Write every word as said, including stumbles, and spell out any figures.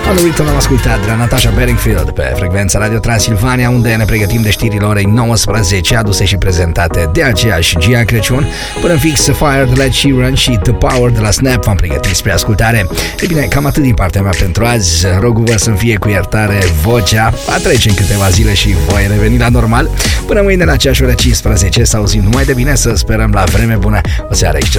On the Return am ascultat de la Natasha Bedingfield pe frecvența Radio Transilvania, unde ne pregătim de știrile orei nouăsprezece, aduse și prezentate de aceeași Gia Crăciun. Până în fix, Fire de la Sheeran și The Power de la Snap v-am pregătit spre ascultare. E bine, cam atât din partea mea pentru azi. Rogul-vă să-mi fie cu iertare vocea. Va trece în câteva zile și voi reveni la normal. Până mâine la aceeași oră cincisprezece, să auzim numai de bine, să sperăm la vreme bună. O seară excelentă.